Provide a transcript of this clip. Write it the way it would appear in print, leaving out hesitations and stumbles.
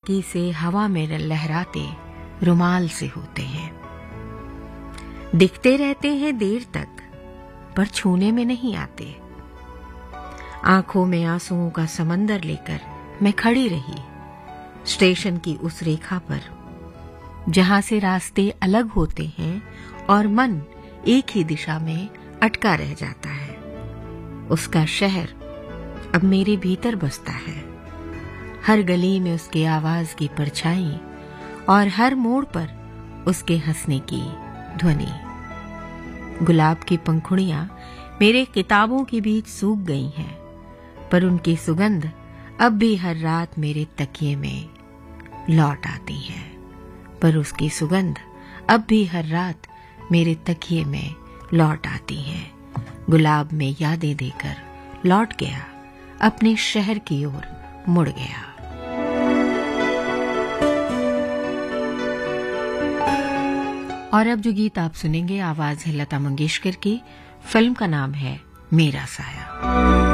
बारीकी से हवा में लहराते रुमाल से होते हैं। दिखते रहते हैं देर तक, पर छूने में नहीं आते। आंखों में आंसुओं का समंदर लेकर मैं खड़ी रही स्टेशन की उस रेखा पर, जहां से रास्ते अलग होते हैं और मन एक ही दिशा में अटका रह जाता है। उसका शहर अब मेरे भीतर बसता है। हर गली में उसकी आवाज की परछाई और हर मोड़ पर उसके हंसने की ध्वनि। गुलाब की पंखुड़ियां मेरे किताबों के बीच सूख गई हैं, पर उनकी सुगंध अब भी हर रात मेरे तकिए में लौट आती है। पर उसकी सुगंध अब भी हर रात मेरे तकिए में लौट आती है। गुलाब में यादें देकर लौट गया, अपने शहर की ओर मुड़ गया। और अब जो गीत आप सुनेंगे, आवाज है लता मंगेशकर की। फिल्म का नाम है मेरा साया।